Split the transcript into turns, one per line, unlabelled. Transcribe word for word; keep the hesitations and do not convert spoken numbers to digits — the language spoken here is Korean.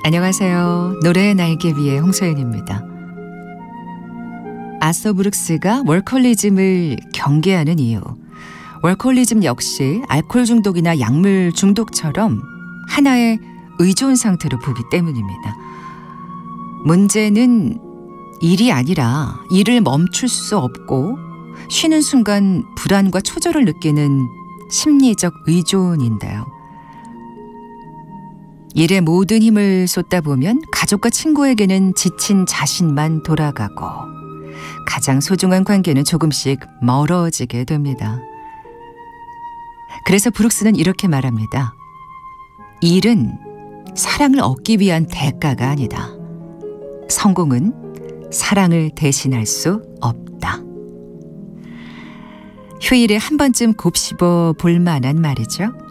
안녕하세요. 노래의 날개 위의 홍소연입니다. 아서 브룩스가 월컬리즘을 경계하는 이유. 월컬리즘 역시 알코올 중독이나 약물 중독처럼 하나의 의존 상태로 보기 때문입니다. 문제는 일이 아니라 일을 멈출 수 없고 쉬는 순간 불안과 초조를 느끼는 심리적 의존인데요. 일에 모든 힘을 쏟다 보면 가족과 친구에게는 지친 자신만 돌아가고 가장 소중한 관계는 조금씩 멀어지게 됩니다. 그래서 브룩스는 이렇게 말합니다. 일은 사랑을 얻기 위한 대가가 아니다. 성공은 사랑을 대신할 수 없다. 휴일에 한 번쯤 곱씹어 볼 만한 말이죠.